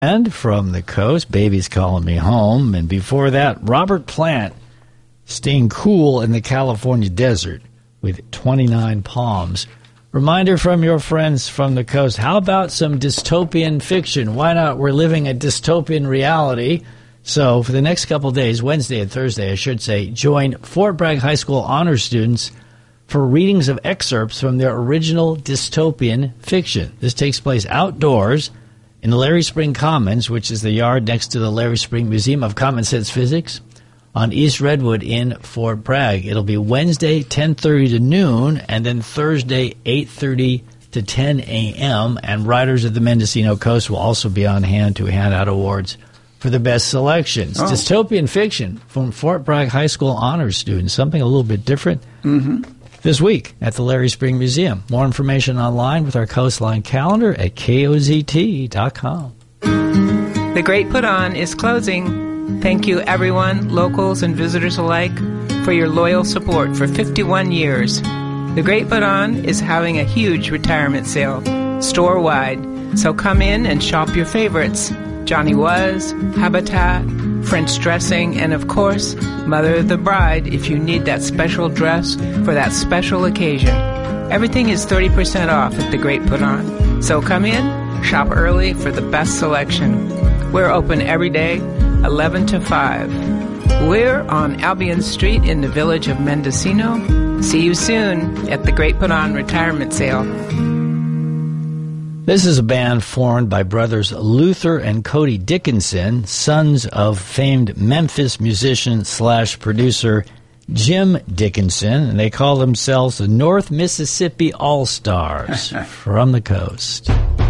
And from the coast, Baby's Calling Me Home. And before that, Robert Plant, Staying Cool in the California Desert with 29 Palms. Reminder from your friends from the coast, how about some dystopian fiction? Why not? We're living a dystopian reality. So for the next couple of days, Wednesday and Thursday, I should say, join Fort Bragg High School honor students for readings of excerpts from their original dystopian fiction. This takes place outdoors in the Larry Spring Commons, which is the yard next to the Larry Spring Museum of Common Sense Physics on East Redwood in Fort Bragg. It'll be Wednesday, 10:30 to noon, and then Thursday, 8:30 to 10 a.m., and Riders of the Mendocino Coast will also be on hand to hand out awards for the best selections. Dystopian fiction from Fort Bragg High School honors students, something a little bit different. This week at the Larry Spring Museum. More information online with our Coastline calendar at kozt.com. The Great Put On is closing. Thank you, everyone, locals and visitors alike, for your loyal support for 51 years. The Great Put On is having a huge retirement sale, store-wide. So come in and shop your favorites. Johnny Was, Habitat, French dressing, and of course, Mother of the Bride if you need that special dress for that special occasion. Everything is 30% off at The Great Put On. So come in, shop early for the best selection. We're open every day, 11 to 5. We're on Albion Street in the village of Mendocino. See you soon at The Great Put On Retirement Sale. This is a band formed by brothers Luther and Cody Dickinson, sons of famed Memphis musician / producer Jim Dickinson, and they call themselves the North Mississippi All-Stars from the coast.